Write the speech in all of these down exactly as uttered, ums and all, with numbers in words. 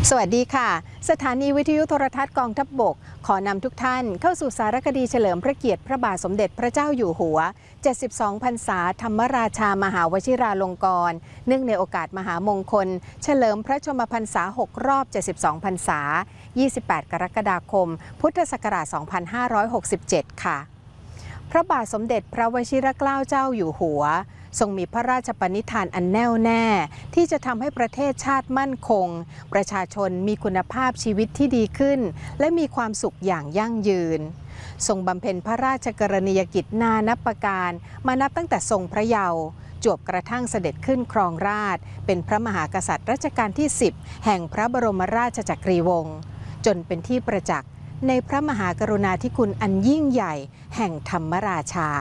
สวัสดีค่ะสถานีวิทยุโทรทัศน์กองทัพบกขอนำทุกท่านเข้าสู่สารคดีเฉลิมพระเกียรติพระบาทสมเด็จพระเจ้าอยู่หัวเจ็ดสิบสองพรรษาธรรมราชามหาวชิราลงกรณ์เนื่องในโอกาสมหามงคลเฉลิมพระชนมพรรษาหกรอบเจ็ดสิบสองพรรษายี่สิบแปดกรกฎาคมพุทธศักราชสองพันห้าร้อยหกสิบเจ็ดค่ะพระบาทสมเด็จพระวชิรเกล้าเจ้าอยู่หัวทรงมีพระราชปณิธานอันแน่วแน่ที่จะทำให้ประเทศชาติมั่นคงประชาชนมีคุณภาพชีวิตที่ดีขึ้นและมีความสุขอย่างยั่งยืนทรงบำเพ็ญพระราชกรณียกิจนานับประการมานับตั้งแต่ทรงพระเยาว์จวบกระทั่งเสด็จขึ้นครองราชย์เป็นพระมหากษัตริย์รัชกาลที่สิบแห่งพระบรมราชจักรีวงศ์จนเป็นที่ประจักษ์ในพระมหากรุณาธิคุณอันยิ่งใหญ่แห่งธรรมราชา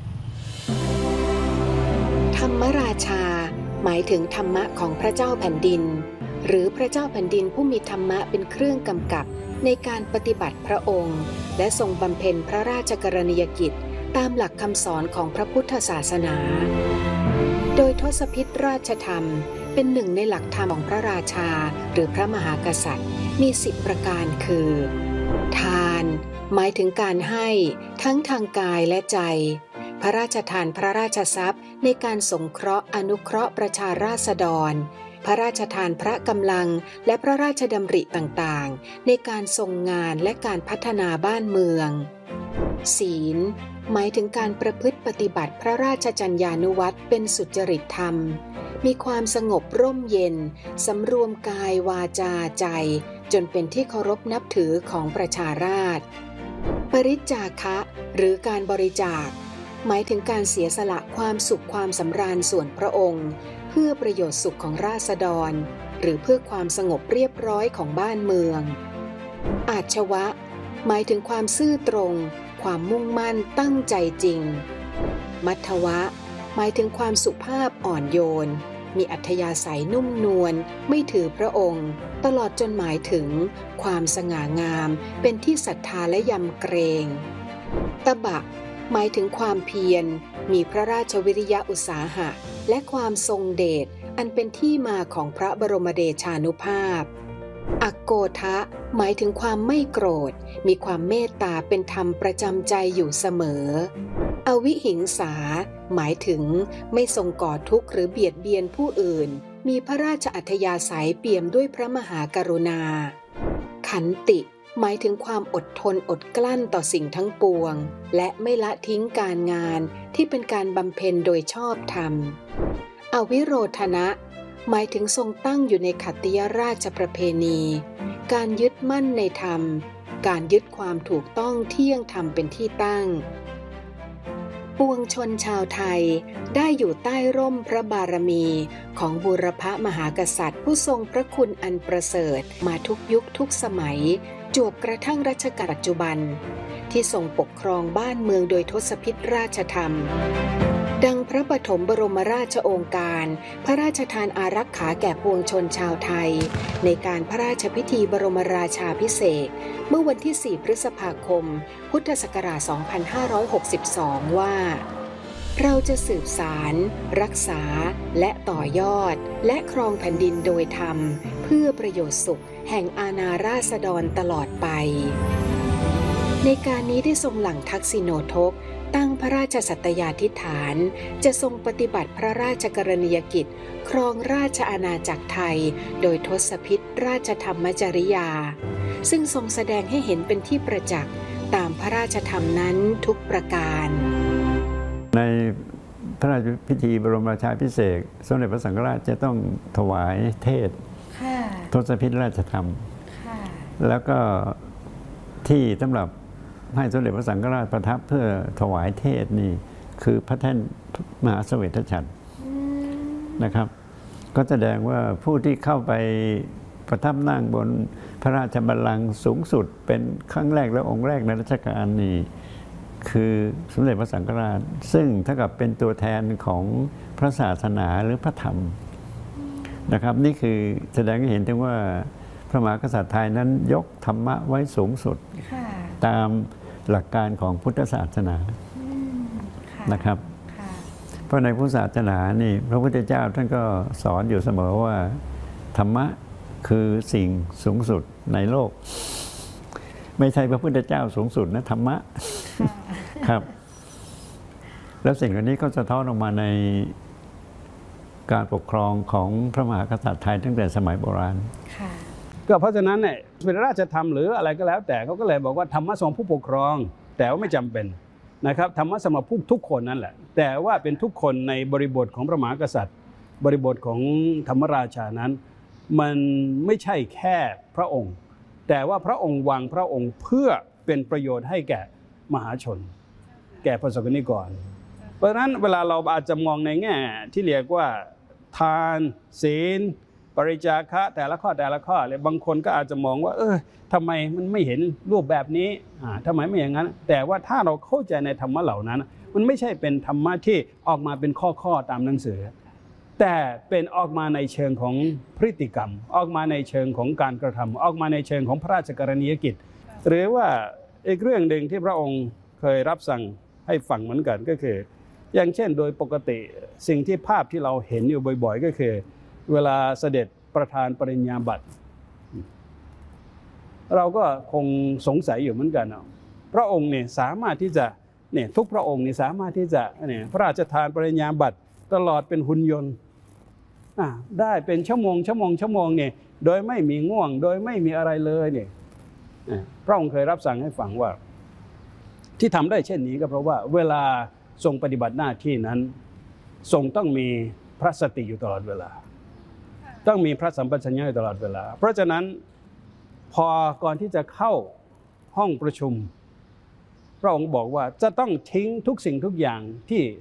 ธรรมราชาหมายถึงธรรมะของพระเจ้าแผ่นดินหรือพระเจ้าแผ่นดินผู้มีธรรมะเป็นเครื่องกำกับในการปฏิบัติพระองค์และทรงบำเพ็ญพระราชกรณียกิจตามหลักคำสอนของพระพุทธศาสนาโดยทศพิธราชธรรมเป็นหนึ่งในหลักธรรมของพระราชาหรือพระมหากษัตริย์มีสิบประการคือทานหมายถึงการให้ทั้งทางกายและใจพระราชทานพระราชทรัพย์ในการสงเคราะห์อนุเคราะห์ประชาราษฎรพระราชทานพระกำลังและพระราชดำริต่างๆในการทรงงานและการพัฒนาบ้านเมืองศีลหมายถึงการประพฤติปฏิบัติพระราชจรรยานุวัตรเป็นสุจริตธรรมมีความสงบร่มเย็นสำรวมกายวาจาใจจนเป็นที่เคารพนับถือของประชาราษฎร์ปริจจาคะหรือการบริจาคหมายถึงการเสียสละความสุขความสำราญส่วนพระองค์เพื่อประโยชน์สุขของราษฎรหรือเพื่อความสงบเรียบร้อยของบ้านเมืองอาชวะหมายถึงความซื่อตรงความมุ่งมั่นตั้งใจจริงมัทวะหมายถึงความสุภาพอ่อนโยนมีอัธยาศัยนุ่มนวลไม่ถือพระองค์ตลอดจนหมายถึงความสง่างามเป็นที่ศรัทธาและยำเกรงตบะหมายถึงความเพียรมีพระราชวิริยะอุตสาหะและความทรงเดชอันเป็นที่มาของพระบรมเดชานุภาพอโกทะหมายถึงความไม่โกรธมีความเมตตาเป็นธรรมประจำใจอยู่เสมออวิหิงสาหมายถึงไม่ทรงก่อทุกข์หรือเบียดเบียนผู้อื่นมีพระราชอัธยาศัยเปี่ยมด้วยพระมหากรุณาขันติหมายถึงความอดทนอดกลั้นต่อสิ่งทั้งปวงและไม่ละทิ้งการงานที่เป็นการบำเพ็ญโดยชอบธรรมอวิโรธนะหมายถึงทรงตั้งอยู่ในขัตติยราชประเพณีการยึดมั่นในธรรมการยึดความถูกต้องเที่ยงธรรมเป็นที่ตั้งปวงชนชาวไทยได้อยู่ใต้ร่มพระบารมีของบูรพมหากษัตริย์ผู้ทรงพระคุณอันประเสริฐมาทุกยุคทุกสมัยจวบกระทั่งรัชกาลปัจจุบันที่ทรงปกครองบ้านเมืองโดยทศพิธราชธรรมดังพระปฐมบรมราชโองการพระราชทานอารักขาแก่ปวงชนชาวไทยในการพระราชพิธีบรมราชาภิเษกเมื่อวันที่สี่พฤษภาคมพุทธศักราชสองพันห้าร้อยหกสิบสองว่าเราจะสืบสารรักษาและต่อยอดและครองแผ่นดินโดยธรรมเพื่อประโยชน์สุขแห่งอาณาราษฎรตลอดไปในการนี้ได้ทรงหลั่งทักษิโณทกตั้งพระราชสัตยาธิษฐานจะทรงปฏิบัติพระราชกรณียกิจครองราชอาณาจักรไทยโดยทศพิธราชธรรมจริยาซึ่งทรงแสดงให้เห็นเป็นที่ประจักษ์ตามพระราชธรรมนั้นทุกประการในพระราชพิธีบรมราชาภิเษกสมเด็จพระสังฆราชจะต้องถวายเทศทศพิธราชธรรมแล้วก็ที่สำหรับให้สมเด็จพระสังฆราชประทับเพื่อถวายเทศนี่คือพระแท่นมหาเสวตฉัตรนะครับก็แสดงว่าผู้ที่เข้าไปประทับนั่งบนพระราชบัลลังก์สูงสุดเป็นครั้งแรกและองค์แรกในรัชกาลนี้คือสมเด็จพระสังฆราชซึ่งเท่ากับเป็นตัวแทนของพระศาสนาหรือพระธรรมนะครับนี่คือแสดงให้เห็นถึงว่าพระมหากษัตริย์ไทยนั้นยกธรรมะไว้สูงสุดตามหลักการของพุทธศาสนานะครับเพราะในพุทธศาสนานี่พระพุทธเจ้าท่านก็สอนอยู่เสมอว่าธรรมะคือสิ่งสูงสุดในโลกไม่ใช่พระพุทธเจ้าสูงสุดนะธรรมะครับแล้วสิ่งเหล่านี้ก็สะท้อนออกมาในการปกครองของพระมหากษัตริย์ไทยตั้งแต่สมัยโบราณก็เพราะฉะนั้นเนี่ยเป็นราชธรรมหรืออะไรก็แล้วแต่เขาก็เลยบอกว่าธรรมะสำหรับผู้ปกครองแต่ว่าไม่จำเป็นนะครับธรรมะสำหรับผู้ทุกคนนั่นแหละแต่ว่าเป็นทุกคนในบริบทของพระมหากษัตริย์บริบทของธรรมราชานั้นมันไม่ใช่แค่พระองค์แต่ว่าพระองค์วางพระองค์เพื่อเป็นประโยชน์ให้แก่มหาชนแก่ประสบนิกรเพราะฉะนั้นเวลาเราอาจจะมองในแง่ที่เรียกว่าทานศีลปริจาคะแต่ละข้อแต่ละข้อเลยบางคนก็อาจจะมองว่าเออทำไมมันไม่เห็นรูปแบบนี้อ่าทำไมไม่อย่างนั้นแต่ว่าถ้าเราเข้าใจในธรรมะเหล่านั้นมันไม่ใช่เป็นธรรมะที่ออกมาเป็นข้อๆตามหนังสือแต่เป็นออกมาในเชิงของพฤติกรรมออกมาในเชิงของการกระทำออกมาในเชิงของพระราชกรณียกิจหรือว่าอีกเรื่องหนึ่งที่พระองค์เคยรับสั่งให้ฟังเหมือนกันก็คืออย่างเช่นโดยปกติสิ่งที่ภาพที่เราเห็นอยู่บ่อยๆก็คือเวลาเสด็จประธานปริญญาบัตรเราก็คงสงสัยอยู่เหมือนกันพระองค์เนี่ยสามารถที่จะเนี่ยทุกพระองค์เนี่ยสามารถที่จะเนี่ยพระราชทานปริญญาบัตรตลอดเป็นหุ่นยนต์ได้เป็นชั่วโมงชั่วโมงชั่วโมงเนี่ยโดยไม่มีง่วงโดยไม่มีอะไรเลยเนี่ยพระองค์เคยรับสั่งให้ฟังว่าที่ทำได้เช่นนี้ก็เพราะว่าเวลาทรงปฏิบัติหน้าที่นั้นทรงต้องมีพระสติอยู่ตลอดเวลาต้องมีพระสัมปชัญญะอยู่ตลอดเวลาเพราะฉะนั้นพอก่อนที่จะเข้าห้องประชุมพระองค์บอกว่าจะต้องทิ้งทุกสิ่งทุกอย่างที่